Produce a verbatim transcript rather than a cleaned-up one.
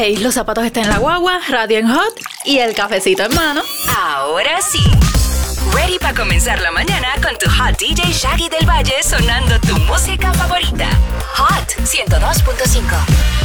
los zapatos están en la guagua, radio en hot y el cafecito en mano. Ahora sí, ready para comenzar la mañana con tu hot D J Shaggy del Valle sonando tu